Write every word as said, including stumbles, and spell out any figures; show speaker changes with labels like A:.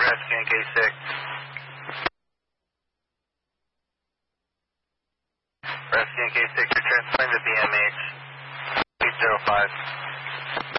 A: rescue in K six. Rescue in K six, you're transferring to B M H eight zero five.